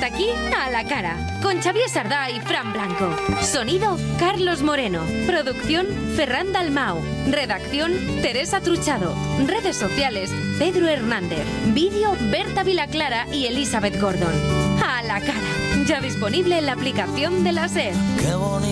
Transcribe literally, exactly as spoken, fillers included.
aquí A la Cara, con Xavier Sardá y Fran Blanco. Sonido, Carlos Moreno. Producción, Ferran Dalmau. Redacción, Teresa Truchado. Redes sociales, Pedro Hernández. Vídeo, Berta Vilaclara y Elizabeth Gordon. A la Cara, ya disponible en la aplicación de la SER.